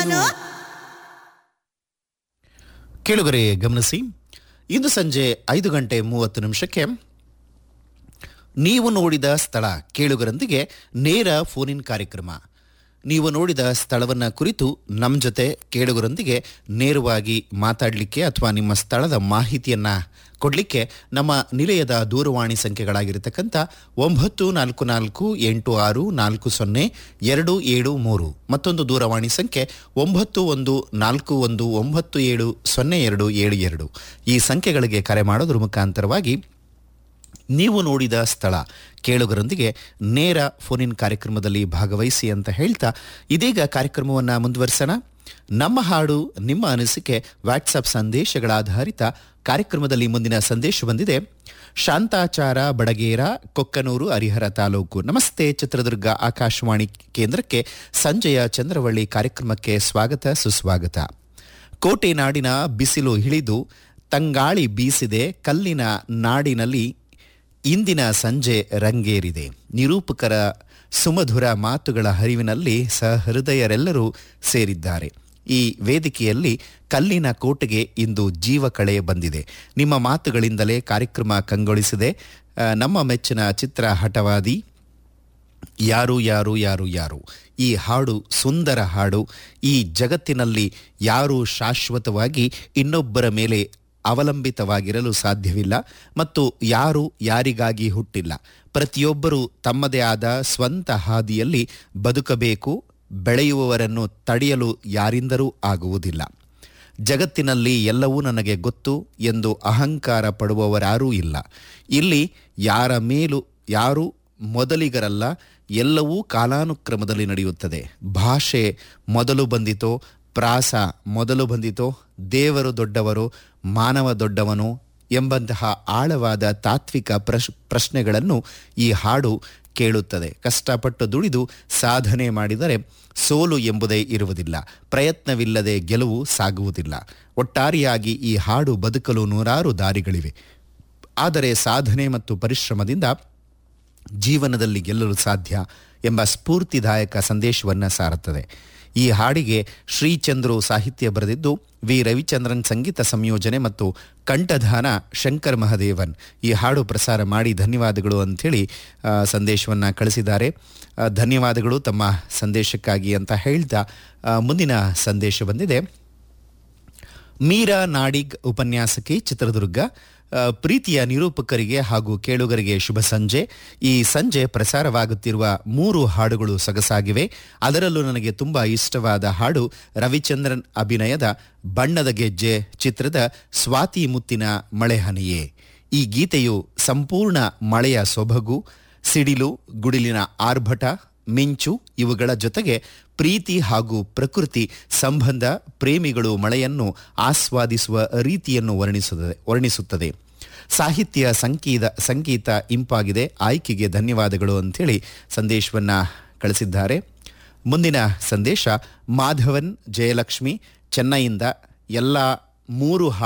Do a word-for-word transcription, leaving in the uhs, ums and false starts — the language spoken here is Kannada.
ಏನು? ಕೇಳುಗರೆ ಗಮನಿಸಿ, ಇಂದು ಸಂಜೆ ಐದು ಗಂಟೆ ಮೂವತ್ತು ನಿಮಿಷಕ್ಕೆ ನೀವು ನೋಡಿದ ಸ್ಥಳ ಕೇಳುಗರೊಂದಿಗೆ ನೇರ ಫೋನ್ ಇನ್ ಕಾರ್ಯಕ್ರಮ. ನೀವು ನೋಡಿದ ಸ್ಥಳವನ್ನು ಕುರಿತು ನಮ್ಮ ಜೊತೆ ಕೇಳುಗರೊಂದಿಗೆ ನೇರವಾಗಿ ಮಾತಾಡಲಿಕ್ಕೆ ಅಥವಾ ನಿಮ್ಮ ಸ್ಥಳದ ಮಾಹಿತಿಯನ್ನು ಕೊಡಲಿಕ್ಕೆ ನಮ್ಮ ನಿಲಯದ ದೂರವಾಣಿ ಸಂಖ್ಯೆಗಳಾಗಿರತಕ್ಕಂಥ ಒಂಬತ್ತು ನಾಲ್ಕು ನಾಲ್ಕು ಎಂಟು ಆರು ನಾಲ್ಕು ಸೊನ್ನೆ ಎರಡು ಏಳು ಮೂರು ಮತ್ತೊಂದು ದೂರವಾಣಿ ಸಂಖ್ಯೆ ಒಂಬತ್ತು ಒಂದು ನಾಲ್ಕು ಒಂದು ಒಂಬತ್ತು ಏಳು ಸೊನ್ನೆ ಎರಡು ಏಳು ಎರಡು ಈ ಸಂಖ್ಯೆಗಳಿಗೆ ಕರೆ ಮಾಡೋದ್ರ ಮುಖಾಂತರವಾಗಿ ನೀವು ನೋಡಿದ ಸ್ಥಳ ಕೇಳುಗರೊಂದಿಗೆ ನೇರ ಫೋನ್ ಇನ್ ಕಾರ್ಯಕ್ರಮದಲ್ಲಿ ಭಾಗವಹಿಸಿ ಅಂತ ಹೇಳ್ತಾ ಇದೀಗ ಕಾರ್ಯಕ್ರಮವನ್ನು ಮುಂದುವರಿಸೋಣ. ನಮ್ಮ ಹಾಡು ನಿಮ್ಮ ಅನಿಸಿಕೆ ವಾಟ್ಸಪ್ ಸಂದೇಶಗಳ ಆಧಾರಿತ ಕಾರ್ಯಕ್ರಮದಲ್ಲಿ ಮುಂದಿನ ಸಂದೇಶ ಬಂದಿದೆ. ಶಾಂತಾಚಾರ ಬಡಗೇರ, ಕೊಕ್ಕನೂರು, ಹರಿಹರ ತಾಲೂಕು. ನಮಸ್ತೆ ಚಿತ್ರದುರ್ಗ ಆಕಾಶವಾಣಿ ಕೇಂದ್ರಕ್ಕೆ ಸಂಜೆಯ ಚಂದ್ರವಳ್ಳಿ ಕಾರ್ಯಕ್ರಮಕ್ಕೆ ಸ್ವಾಗತ ಸುಸ್ವಾಗತ. ಕೋಟೆ ನಾಡಿನ ಬಿಸಿಲು ಹಿಡಿದು ತಂಗಾಳಿ ಬೀಸಿದೆ, ಕಲ್ಲಿನ ನಾಡಿನಲ್ಲಿ ಇಂದಿನ ಸಂಜೆ ರಂಗೇರಿದೆ. ನಿರೂಪಕರ ಸುಮಧುರ ಮಾತುಗಳ ಹರಿವಿನಲ್ಲಿ ಸಹೃದಯರೆಲ್ಲರೂ ಸೇರಿದ್ದಾರೆ. ಈ ವೇದಿಕೆಯಲ್ಲಿ ಕಲ್ಲಿನ ಕೋಟೆಗೆ ಇಂದು ಜೀವ ಕಳೆ ಬಂದಿದೆ. ನಿಮ್ಮ ಮಾತುಗಳಿಂದಲೇ ಕಾರ್ಯಕ್ರಮ ಕಂಗೊಳಿಸಿದೆ. ನಮ್ಮ ಮೆಚ್ಚಿನ ಚಿತ್ರ ಹಠವಾದಿ ಯಾರು ಯಾರು ಯಾರು ಯಾರು ಈ ಹಾಡು ಸುಂದರ ಹಾಡು. ಈ ಜಗತ್ತಿನಲ್ಲಿ ಯಾರೂ ಶಾಶ್ವತವಾಗಿ ಇನ್ನೊಬ್ಬರ ಮೇಲೆ ಅವಲಂಬಿತವಾಗಿರಲು ಸಾಧ್ಯವಿಲ್ಲ ಮತ್ತು ಯಾರು ಯಾರಿಗಾಗಿ ಹುಟ್ಟಿಲ್ಲ. ಪ್ರತಿಯೊಬ್ಬರೂ ತಮ್ಮದೇ ಆದ ಸ್ವಂತ ಹಾದಿಯಲ್ಲಿ ಬದುಕಬೇಕು. ಬೆಳೆಯುವವರನ್ನು ತಡೆಯಲು ಯಾರಿಂದಲೂ ಆಗುವುದಿಲ್ಲ. ಜಗತ್ತಿನಲ್ಲಿ ಎಲ್ಲವೂ ನನಗೆ ಗೊತ್ತು ಎಂದು ಅಹಂಕಾರ ಪಡುವವರಾರೂ ಇಲ್ಲ. ಇಲ್ಲಿ ಯಾರ ಮೇಲೂ ಯಾರೂ ಮೊದಲಿಗರಲ್ಲ, ಎಲ್ಲವೂ ಕಾಲಾನುಕ್ರಮದಲ್ಲಿ ನಡೆಯುತ್ತದೆ. ಭಾಷೆ ಮೊದಲು ಬಂದಿತೋ, ಪ್ರಾಸ ಮೊದಲು ಬಂದಿತೋ, ದೇವರು ದೊಡ್ಡವರು, ಮಾನವ ದೊಡ್ಡವನು ಎಂಬಂತಹ ಆಳವಾದ ತಾತ್ವಿಕ ಪ್ರಶ್ ಪ್ರಶ್ನೆಗಳನ್ನು ಈ ಹಾಡು ಕೇಳುತ್ತದೆ. ಕಷ್ಟಪಟ್ಟು ದುಡಿದು ಸಾಧನೆ ಮಾಡಿದರೆ ಸೋಲು ಎಂಬುದೇ ಇರುವುದಿಲ್ಲ. ಪ್ರಯತ್ನವಿಲ್ಲದೆ ಗೆಲುವು ಸಾಗುವುದಿಲ್ಲ. ಒಟ್ಟಾರೆಯಾಗಿ ಈ ಹಾಡು ಬದುಕಲು ನೂರಾರು ದಾರಿಗಳಿವೆ. ಆದರೆ ಸಾಧನೆ ಮತ್ತು ಪರಿಶ್ರಮದಿಂದ ಜೀವನದಲ್ಲಿ ಗೆಲ್ಲಲು ಸಾಧ್ಯ ಎಂಬ ಸ್ಫೂರ್ತಿದಾಯಕ ಸಂದೇಶವನ್ನು ಸಾರುತ್ತದೆ. ಈ ಹಾಡಿಗೆ ಶ್ರೀಚಂದ್ರು ಸಾಹಿತ್ಯ ಬರೆದಿದ್ದು, ವಿ ರವಿಚಂದ್ರನ್ ಸಂಗೀತ ಸಂಯೋಜನೆ ಮತ್ತು ಕಂಠದಾನ ಶಂಕರ್ ಮಹದೇವನ್. ಈ ಹಾಡು ಪ್ರಸಾರ ಮಾಡಿ ಧನ್ಯವಾದಗಳು ಅಂಥೇಳಿ ಸಂದೇಶವನ್ನು ಕಳಿಸಿದ್ದಾರೆ. ಧನ್ಯವಾದಗಳು ತಮ್ಮ ಸಂದೇಶಕ್ಕಾಗಿ ಅಂತ ಹೇಳ್ತಾ ಮುಂದಿನ ಸಂದೇಶ ಬಂದಿದೆ. ಮೀರಾ ನಾಡಿಗ್ ಉಪನ್ಯಾಸಕಿ, ಚಿತ್ರದುರ್ಗ. ಪ್ರೀತಿಯ ನಿರೂಪಕರಿಗೆ ಹಾಗೂ ಕೇಳುಗರಿಗೆ ಶುಭ ಸಂಜೆ. ಈ ಸಂಜೆ ಪ್ರಸಾರವಾಗುತ್ತಿರುವ ಮೂರು ಹಾಡುಗಳು ಸೊಗಸಾಗಿವೆ. ಅದರಲ್ಲೂ ನನಗೆ ತುಂಬ ಇಷ್ಟವಾದ ಹಾಡು ರವಿಚಂದ್ರನ್ ಅಭಿನಯದ ಬಣ್ಣದ ಗೆಜ್ಜೆ ಚಿತ್ರದ ಸ್ವಾತಿ ಮುತ್ತಿನ ಮಳೆಹನಿಯೇ. ಈ ಗೀತೆಯು ಸಂಪೂರ್ಣ ಮಳೆಯ ಸೊಬಗು, ಸಿಡಿಲು, ಗುಡಿಲಿನ ಆರ್ಭಟ, ಮಿಂಚು ಇವುಗಳ ಜೊತೆಗೆ ಪ್ರೀತಿ ಹಾಗೂ ಪ್ರಕೃತಿ ಸಂಬಂಧ, ಪ್ರೇಮಿಗಳು ಮಳೆಯನ್ನು ಆಸ್ವಾದಿಸುವ ರೀತಿಯನ್ನು ವರ್ಣಿಸುತ್ತದೆ ವರ್ಣಿಸುತ್ತದೆ ಸಾಹಿತ್ಯ ಸಂಗೀತ ಸಂಗೀತ ಇಂಪಾಗಿದೆ. ಆಯ್ಕೆಗೆ ಧನ್ಯವಾದಗಳು ಅಂಥೇಳಿ ಸಂದೇಶವನ್ನು ಕಳಿಸಿದ್ದಾರೆ. ಮುಂದಿನ ಸಂದೇಶ ಮಾಧವನ್ ಜಯಲಕ್ಷ್ಮಿ, ಚೆನ್ನೈಯಿಂದ. ಎಲ್ಲ ಮೂರು